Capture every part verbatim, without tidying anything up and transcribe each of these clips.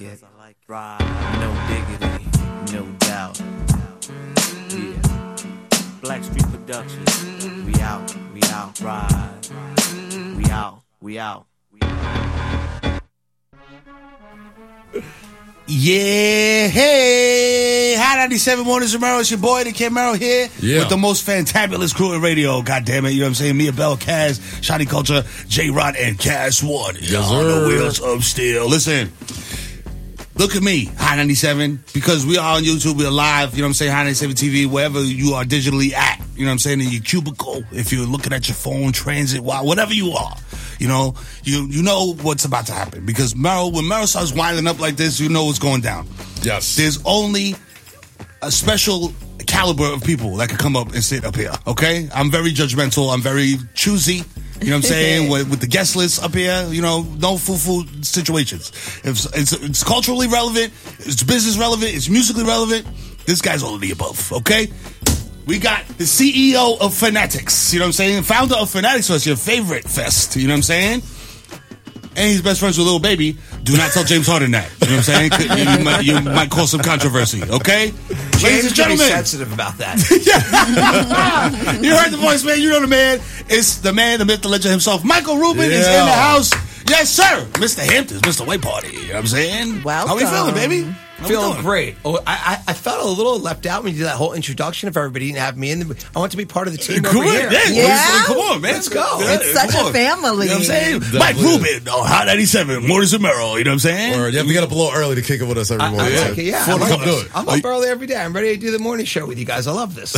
it. Ride, no diggity, no doubt. Yeah. Black Street Productions. We out, we out. Ride. We out, we out. We out. Yeah, hey, Hot ninety-seven Mornings Romero. It's your boy, the Kid Mero here Yeah. with the most fantabulous crew in radio. God damn it, you know what I'm saying? Mia Bell, Kaz, Shotty Culture, J-Rod, and Cass One. Yes, on sir. the wheels of steel. Listen, look at me, Hot ninety-seven, because we are on YouTube, we're live, you know what I'm saying, Hot ninety-seven T V, wherever you are digitally at, you know what I'm saying, in your cubicle, if you're looking at your phone, transit, while whatever you are. You know, you you know what's about to happen. Because Mero, when Mero starts winding up like this, you know what's going down. Yes. There's only a special caliber of people that can come up and sit up here, okay? I'm very judgmental. I'm very choosy. You know what I'm saying? with, with the guest list up here, you know, no foo-foo situations. If it's, it's culturally relevant, it's business relevant, it's musically relevant, this guy's all of the above, okay? We got the C E O of Fanatics, you know what I'm saying? Founder of Fanatics Fest, your favorite fest, you know what I'm saying? And he's best friends with Lil Baby. Do not tell James Harden that. You know what I'm saying? You might, you might cause some controversy, okay? Ladies James and can be gentlemen. sensitive about that. You heard the voice, man. You know the man. It's the man, the myth, the legend himself. Michael Rubin is in Yeah. the house. Yes, sir. Mister Hamptons, Mister White Party. You know what I'm saying? Welcome. How we feeling, baby? How we Feeling doing? great. Oh, I, I I felt a little left out when you did that whole introduction of everybody and have me in. The, I want to be part of the team Come over on, here. yeah, Yeah? Come on, man. Let's go. It's such come a on. family. You know what I'm saying? Definitely. Mike Rubin, oh, Hot ninety-seven, Mornings and Merrill. You know what I'm saying? Or, yeah, we get up a little early to kick it with us every I, morning. I like it, yeah. Four I'm, to up, come do it. I'm up early every day. I'm ready to do the morning show with you guys. I love this.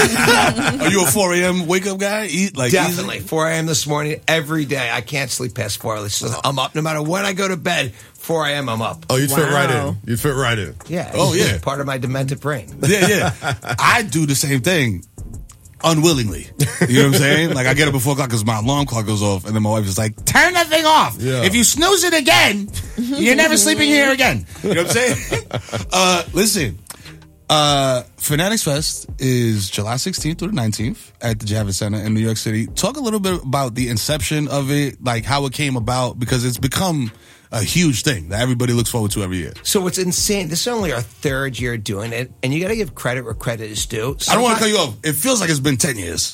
Are you a four a.m. wake up guy? Eat like Definitely. four a.m. this morning, every day. I can't sleep past four. So I'm up no matter when I go to bed. four a.m. I'm up. Oh, you'd fit right Wow. in. You'd fit right in. Yeah. Oh, it's yeah. Part of my demented brain. Yeah, yeah. I do the same thing unwillingly. You know what I'm saying? Like, I get up at four o'clock because my alarm clock goes off, and then my wife is like, turn that thing off. Yeah. If you snooze it again, you're never sleeping here again. You know what I'm saying? uh, listen, uh, Fanatics Fest is July sixteenth through the nineteenth at the Javits Center in New York City. Talk a little bit about the inception of it, like how it came about, because it's become a huge thing that everybody looks forward to every year. So it's insane. This is only our third year doing it, and you got to give credit where credit is due. I don't want to cut you off. It feels like it's been ten years.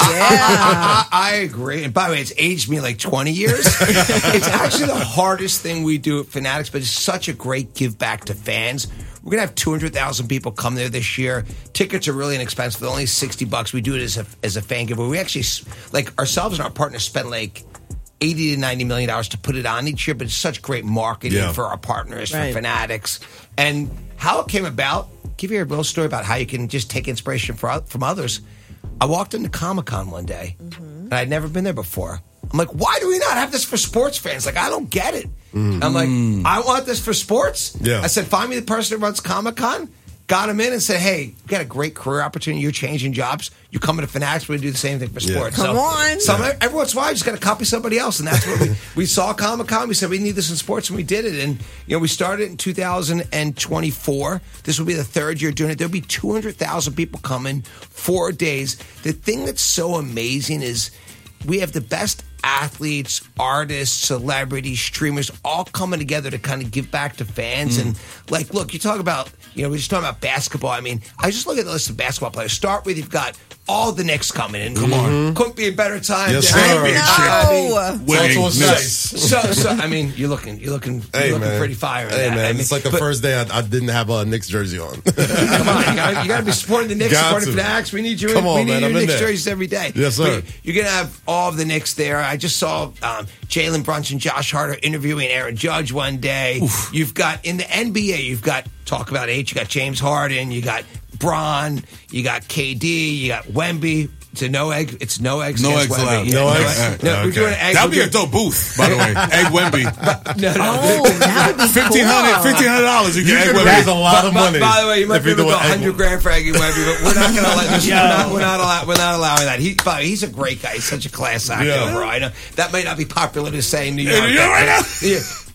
I, I, I agree. And by the way, it's aged me like twenty years. It's actually the hardest thing we do at Fanatics, but it's such a great give back to fans. We're going to have two hundred thousand people come there this year. Tickets are really inexpensive. They're only sixty bucks. We do it as a, as a fan giveaway. We actually, like, ourselves and our partners spend like eighty to ninety million dollars to put it on each year, but it's such great marketing Yeah. for our partners, Right. for Fanatics. And how it came about, I'll give you a real story about how you can just take inspiration from, from others. I walked into Comic-Con one day, and I'd never been there before. I'm like, why do we not have this for sports fans? Like, I don't get it. I'm like, I want this for sports. Yeah. I said, find me the person that runs Comic-Con. Got him in and said, hey, you got a great career opportunity. You're changing jobs. You're coming to Fanatics. We're going to do the same thing for Yeah. sports. Come so, on. So every once in a while, you just got to copy somebody else. And that's what we, we saw Comic-Con. We said, we need this in sports, and we did it. And, you know, we started in two thousand twenty-four. This will be the third year doing it. There'll be two hundred thousand people coming, four days. The thing that's so amazing is we have the best athletes, artists, celebrities, streamers, all coming together to kind of give back to fans. Mm. And, like, look, you talk about, you know, we're just talking about basketball. I mean, I just look at the list of basketball players. Start with, you've got all the Knicks coming in. Come on. Couldn't be a better time. Yes, to- sir. I I mean, know. Winning. That's what's Knicks. nice. so, so, I mean, you're looking, you're looking, Hey, you're looking man. pretty fire. in Hey, that. man. I mean, it's like the but- first day I, I didn't have a Knicks jersey on. Come on, you gotta, you gotta be supporting the Knicks, Got supporting to. Fanatics. We need you. Come on, we need man, your I'm in Knicks there. jerseys every day. Yes, sir. But you're gonna have all of the Knicks there. I just saw um, Jalen Brunson, Josh Hart are interviewing Aaron Judge one day. You've got in the N B A, you've got talk about H. You got James Harden. You got Bron. You got K D. You got Wemby. It's a no egg. It's no eggs. No against eggs Wemby. allowed. Yeah, No no eggs? eggs. No, we're Okay. doing egg. That'd we're be a doing- dope booth, by the way. Egg Wemby. No, no. Oh, that would be Fifteen hundred, cool. fifteen hundred dollars. You You get Egg can Wemby. raise a lot of By- money. By the way, you might if be you're able to doing go egg- hundred grand for Eggy Wemby, but we're not going to let this. We're not, we're not allow, We're not allowing that. He, by the way, he's a great guy. He's such a class act Yeah. over. I know that may not be popular to say in New York. In New York right now? Yeah.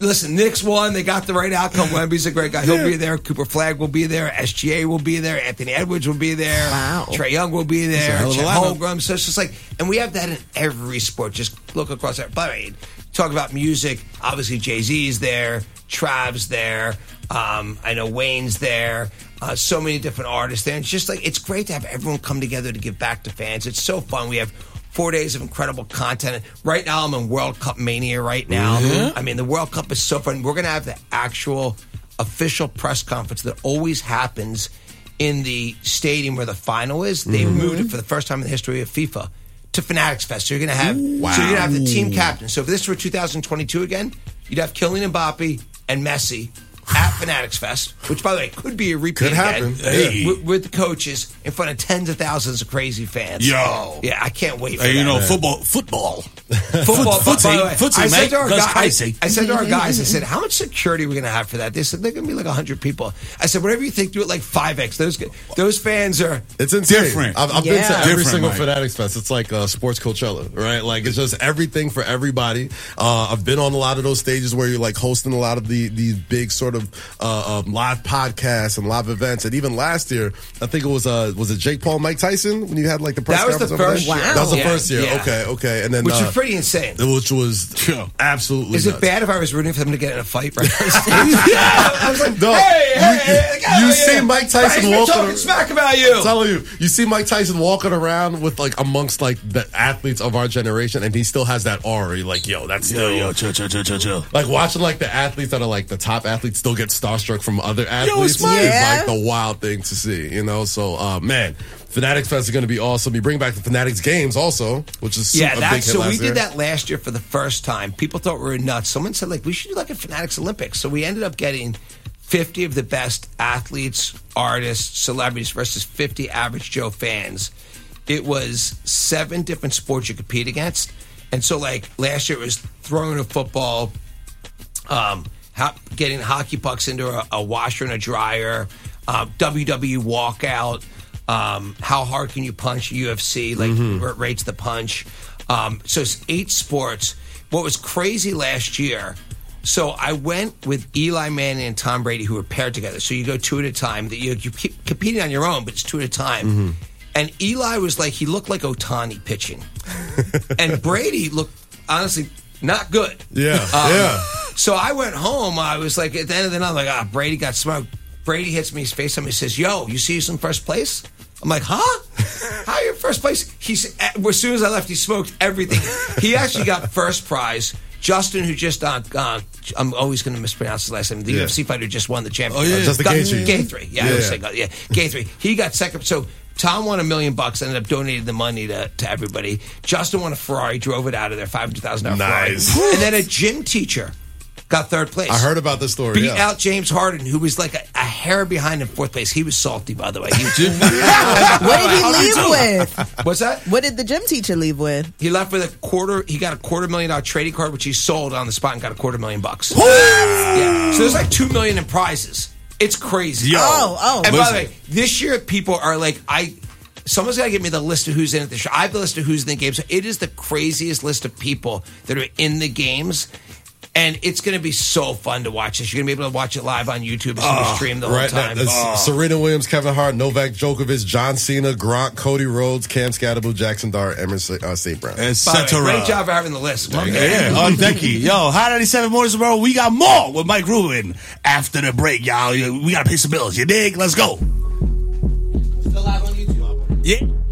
listen, Knicks won. They got the right outcome. Wemby's a great guy. He'll be there. Cooper Flagg will be there. S G A will be there. Anthony Edwards will be there. Wow. Trae Young will be That's a there. hell of a Chet lineup. Holmgren. So it's just like, and we have that in every sport. Just look across there. By the way, talk about music. Obviously, Jay-Z's there. Trav's there. Um, I know Wayne's there. Uh, so many different artists there. And it's just like, it's great to have everyone come together to give back to fans. It's so fun. We have four days of incredible content. Right now, I'm in World Cup mania right now. Mm-hmm. I mean, the World Cup is so fun. We're going to have the actual official press conference that always happens in the stadium where the final is. They Mm-hmm. moved it for the first time in the history of FIFA to Fanatics Fest. So you're going to have, so you're going to have the team captain. So if this were two thousand twenty-two again, you'd have Kylian Mbappe and Messi at Fanatics Fest, which, by the way, could be a repeat Could happen. again, Hey. with, with the coaches in front of tens of thousands of crazy fans. Yo. Yeah, I can't wait for Hey, that. you know, football, football. Football, Foot- by the way, footsie, I said mate. to our Goes guy- I, crazy. I said to our guys, I said, how much security are we going to have for that? They said, they're going to be like one hundred people. I said, whatever you think, do it like five X. Those those fans are... It's insane. Different. I've, I've been Yeah. to every Different, single Mike. Fanatics Fest. It's like uh, sports Coachella, right? Like it's just everything for everybody. Uh, I've been on a lot of those stages where you're like hosting a lot of the these big sort of uh, um, live podcasts and live events. And even last year, I think it was uh, was it Jake Paul, Mike Tyson when you had like the press That was the conference over first there? year. That was the Wow. first year. Yeah. Okay, okay. And then Which uh, was pretty insane. which was Yeah. absolutely. Is it nuts. bad if I was rooting for them to get in a fight right on stage? I was like, No, hey, you- hey, hey, you- get out you of see here. Mike Tyson He's been walking talking ar- smack about you. I'm telling you, you see Mike Tyson walking around with like amongst like the athletes of our generation, and he still has that aura. You're like, yo, that's Yo, still yo, chill, chill, chill, chill, chill. like watching like the athletes that are like the top athletes still get starstruck from other athletes. it's Mike. is Yeah. like the wild thing to see, you know. So, uh, man, Fanatics Fest is going to be awesome. You bring back the Fanatics games also, which is Yeah, a big that's hit so last we year. did that last year for the first time. People thought we were nuts. Someone said like we should do like a Fanatics Olympics. So we ended up getting fifty of the best athletes, artists, celebrities versus fifty average Joe fans. It was seven different sports you compete against. And so like last year it was throwing a football, um, ho- getting hockey pucks into a, a washer and a dryer, uh, W W E walkout, um, how hard can you punch U F C, like where it rates the punch. Um, so it's eight sports. What was crazy last year, so I went with Eli Manning and Tom Brady, who were paired together. So you go two at a time. That you, you keep competing on your own, but it's two at a time. And Eli was like, he looked like Ohtani pitching. And Brady looked, honestly, not good. Yeah, Um, yeah. So I went home. I was like, at the end of the night, I'm like, ah, Brady got smoked. Brady hits me his face and he says, yo, you see us in first place? I'm like, huh? How are you in first place? He's, as soon as I left, he smoked everything. He actually got first prize. Justin, who just, uh, uh, I'm always going to mispronounce his last name, the Yeah. U F C fighter who just won the championship. Oh, yeah. Justin Got- Gaethje. Gaethje. Yeah, I Yeah. always say, yeah, Gaethje. He got second. So Tom won a million bucks, ended up donating the money to, to everybody. Justin won a Ferrari, drove it out of there, five hundred thousand dollars Nice. Ferrari. And then a gym teacher got third place. I heard about this story. Beat yeah. out James Harden, who was like a, a hair behind in fourth place. He was salty, by the way. He was, What did he leave with? what's that? What did the gym teacher leave with? He left with a quarter. He got a quarter million dollar trading card, which he sold on the spot and got a quarter million bucks. Yeah. So there's like two million in prizes. It's crazy. Yo. Oh, oh. And by Listen. the way, this year people are like, I. Someone's got to give me the list of who's in it this year. I have the list of who's in the games. It is the craziest list of people that are in the games. And it's going to be so fun to watch this. You're going to be able to watch it live on YouTube. It's going to be streamed the whole Right, time. that, that's Serena Williams, Kevin Hart, Novak Djokovic, John Cena, Gronk, Cody Rhodes, Cam Scatterbull, Jackson Dart, Emerson uh, Saint Brown. By the way, Etc. great job for having the list. Yeah, yeah, on decky. Yo, Hot ninety-seven Mornings tomorrow. We got more with Mike Rubin after the break, y'all. We got to pay some bills. You dig? Let's go. Still live on YouTube. Yeah.